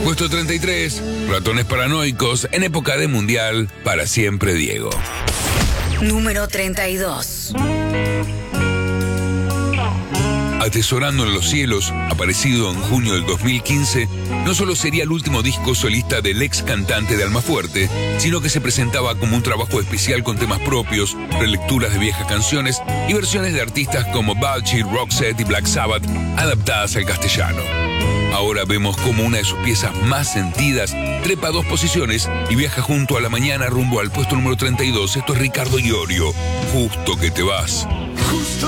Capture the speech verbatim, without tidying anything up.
Puesto treinta y tres, Ratones Paranoicos, en época de mundial, para siempre Diego. Número treinta y dos. Atesorando en los cielos, aparecido en junio del dos mil quince, no solo sería el último disco solista del ex cantante de Almafuerte, sino que se presentaba como un trabajo especial con temas propios, relecturas de viejas canciones y versiones de artistas como Balchi, Roxette y Black Sabbath, adaptadas al castellano. Ahora vemos como una de sus piezas más sentidas trepa dos posiciones y viaja junto a La Mañana rumbo al puesto número treinta y dos. Esto es Ricardo Iorio, Justo que te vas.